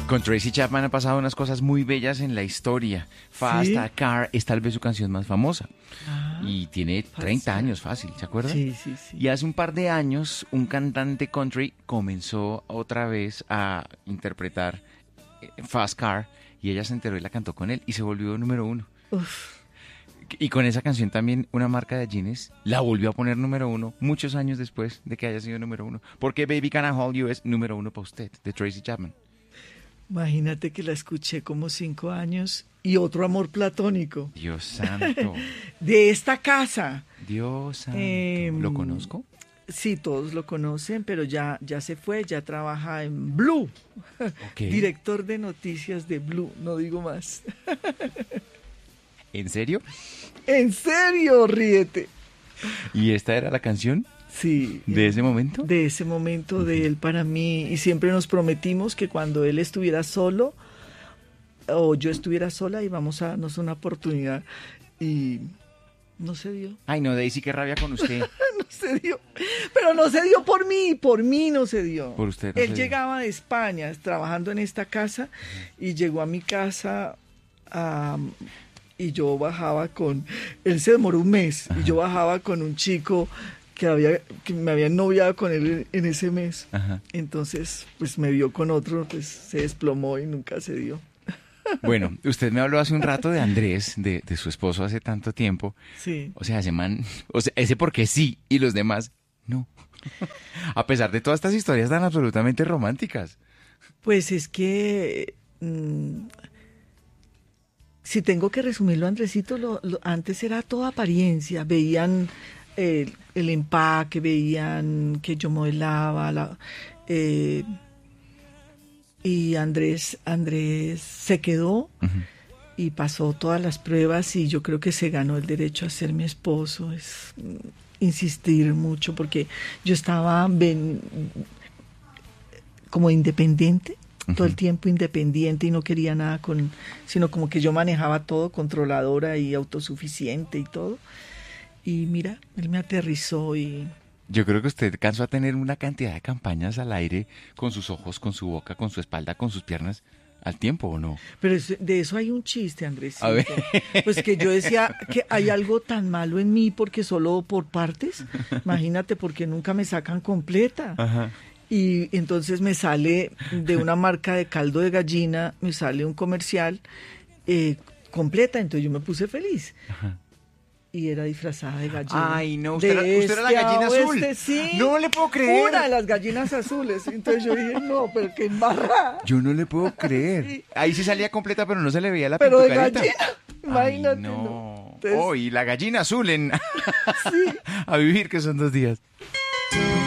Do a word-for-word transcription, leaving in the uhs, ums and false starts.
Con Tracy Chapman han pasado unas cosas muy bellas en la historia. Fast ¿Sí? Car es tal vez su canción más famosa. Ah, Y tiene treinta años fácil, ¿se acuerdan? sí, sí, sí. Y hace un par de años, un cantante country comenzó otra vez a interpretar eh, Fast Car y ella se enteró y la cantó con él y se volvió número uno. Uf, Y con esa canción también una marca de jeans la volvió a poner número uno muchos años después de que haya sido número uno. Porque Baby Can I Hold You es número uno para usted, de Tracy Chapman. imagínate que la escuché como cinco años y otro amor platónico Dios santo, de esta casa. Dios santo. Em, ¿Lo conozco? Sí, todos lo conocen, pero ya, ya se fue, ya trabaja en Blue. Ok. Director de noticias de Blue, no digo más. ¿En serio? ¿En serio? Ríete. ¿Y esta era la canción Sí. de ese momento? De ese momento de él para mí. Y siempre nos prometimos que cuando él estuviera solo o yo estuviera sola íbamos a darnos una oportunidad. Y no se dio. Ay, no, Daisy, qué rabia con usted. No se dio. Pero no se dio por mí, por mí no se dio. Por usted no Él se dio. llegaba de España trabajando en esta casa y llegó a mi casa a... y yo bajaba con, él se demoró un mes, Ajá. y yo bajaba con un chico que había, que me había noviado con él en, en ese mes. Ajá. Entonces, pues me vio con otro, pues se desplomó y nunca se dio. Bueno, usted me habló hace un rato de Andrés, de, de su esposo hace tanto tiempo. Sí. O sea, ese man, o sea, ese porque sí y los demás no. A pesar de todas estas historias tan absolutamente románticas. Pues es que, mm, si tengo que resumirlo, Andresito, lo, lo- antes era toda apariencia. Veían el, el empaque, veían que yo modelaba, la, eh, y Andrés, Andrés se quedó Ujú. y pasó todas las pruebas y yo creo que se ganó el derecho a ser mi esposo. Es mm, insistir mucho porque yo estaba ven- como independiente, todo el Ujú. tiempo independiente y no quería nada con, sino como que yo manejaba todo, controladora y autosuficiente y todo. Y mira, él me aterrizó y Yo creo que usted alcanzó a tener una cantidad de campañas al aire con sus ojos, con su boca, con su espalda, con sus piernas al tiempo, ¿o no? pero es- de eso hay un chiste, Andresito. A ver. Pues que yo decía que hay algo tan malo en mí porque solo por partes. Imagínate, porque nunca me sacan completa. Ajá. Y entonces me sale de una marca de caldo de gallina, me sale un comercial eh, completa, entonces yo me puse feliz. Ajá. Y era disfrazada de gallina. Ay, no, usted era- De usted era la este a gallina azul. oeste, sí. No le puedo creer. Una de las gallinas azules. Entonces yo dije, no, pero qué embarrada. Yo no le puedo creer. Ahí sí salía completa, pero no se le veía la Pero de pintucarita. gallina. Imagínate. Ay, ¿no? no. Entonces, Oh, y la gallina azul en... A vivir, que son dos días.